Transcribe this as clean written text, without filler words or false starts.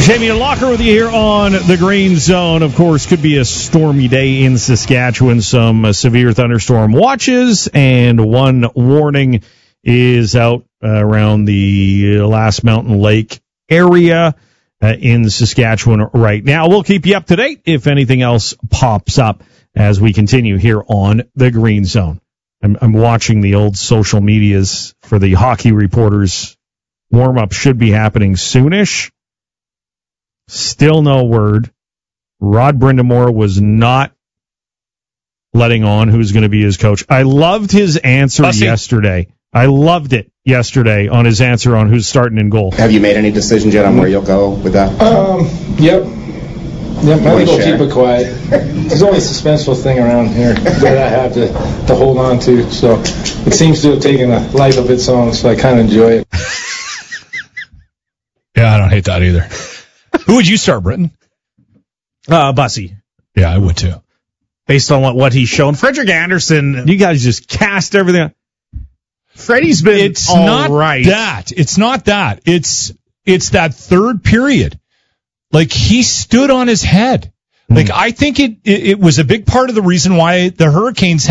Jamie Locker with you here on the Green Zone. Of course, could be a stormy day in Saskatchewan. Some severe thunderstorm watches, and one warning is out around the Last Mountain Lake area in Saskatchewan right now. We'll keep you up to date if anything else pops up as we continue here on the Green Zone. I'm watching the old social medias for the hockey reporters. Warm-up should be happening soonish. Still no word. Rod Brindamore was not letting on who's going to be his coach. I loved his answer yesterday. I loved it yesterday on his answer on who's starting in goal. Have you made any decisions yet on where you'll go with that? Yep, I'm going to keep it quiet. There's only a suspenseful thing around here that I have to hold on to, so it seems to have taken a life of its own, so I kind of enjoy it. Yeah, I don't hate that either. Who would you start, Britton? Bussy. Yeah, I would too. Based on what he's shown. Frederick Anderson, you guys just cast everything. Freddie's been right. It's not that. It's that third period. Like, he stood on his head. Like, I think it was a big part of the reason why the Hurricanes